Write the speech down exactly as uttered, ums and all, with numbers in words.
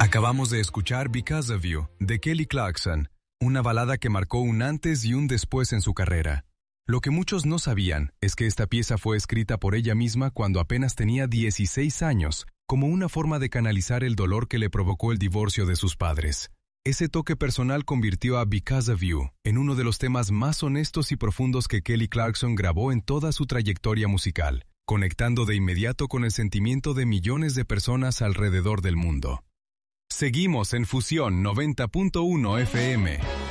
Acabamos de escuchar Because of You, de Kelly Clarkson, una balada que marcó un antes y un después en su carrera. Lo que muchos no sabían es que esta pieza fue escrita por ella misma cuando apenas tenía dieciséis años, como una forma de canalizar el dolor que le provocó el divorcio de sus padres. Ese toque personal convirtió a Because of You en uno de los temas más honestos y profundos que Kelly Clarkson grabó en toda su trayectoria musical, conectando de inmediato con el sentimiento de millones de personas alrededor del mundo. Seguimos en Fusión noventa punto uno F M.